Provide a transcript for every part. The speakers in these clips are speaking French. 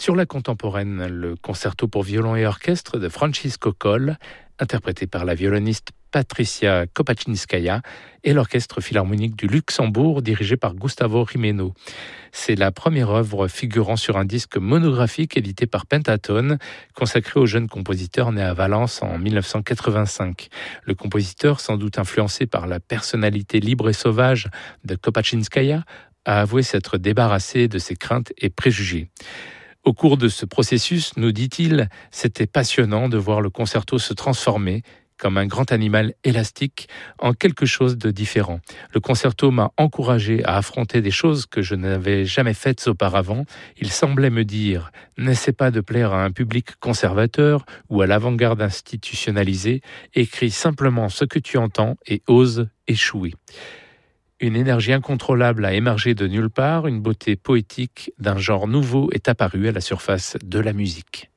Sur la contemporaine, le concerto pour violon et orchestre de Francisco Coll, interprété par la violoniste Patricia Kopaczynskaja et l'Orchestre philharmonique du Luxembourg dirigé par Gustavo Gimeno. C'est la première œuvre figurant sur un disque monographique édité par Pentatone, consacré au jeune compositeur né à Valence en 1985. Le compositeur, sans doute influencé par la personnalité libre et sauvage de Kopaczynskaja, a avoué s'être débarrassé de ses craintes et préjugés. Au cours de ce processus, nous dit-il, c'était passionnant de voir le concerto se transformer comme un grand animal élastique en quelque chose de différent. Le concerto m'a encouragé à affronter des choses que je n'avais jamais faites auparavant. Il semblait me dire « N'essaie pas de plaire à un public conservateur ou à l'avant-garde institutionnalisée, écris simplement ce que tu entends et ose échouer ». Une énergie incontrôlable a émergé de nulle part, une beauté poétique d'un genre nouveau est apparue à la surface de la musique.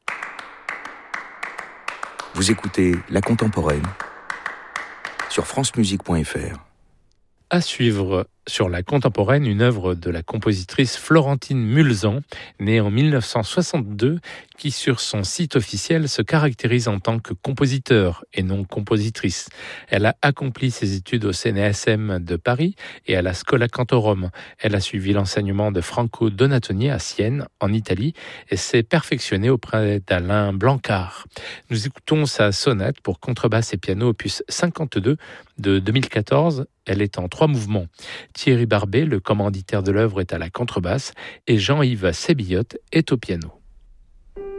Vous écoutez La Contemporaine sur francemusique.fr. À suivre sur La Contemporaine, une œuvre de la compositrice Florentine Mulzan, née en 1962, qui sur son site officiel se caractérise en tant que compositeur et non compositrice. Elle a accompli ses études au CNSM de Paris et à la Schola Cantorum. Elle a suivi l'enseignement de Franco Donatoni à Sienne, en Italie, et s'est perfectionnée auprès d'Alain Blancard. Nous écoutons sa sonate pour contrebasse et piano opus 52 de 2014. Elle est en 3 mouvements. Thierry Barbet, le commanditaire de l'œuvre, est à la contrebasse et Jean-Yves Sébillotte est au piano.